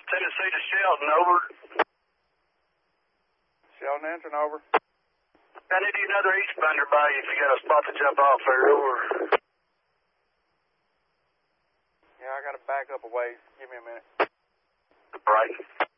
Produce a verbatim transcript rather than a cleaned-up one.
Tennessee to Shelton, over. Shelton entering, over. I need you another eastbound by you if you got a spot to jump off there, over. Yeah, I got to back up a ways. Give me a minute. Right.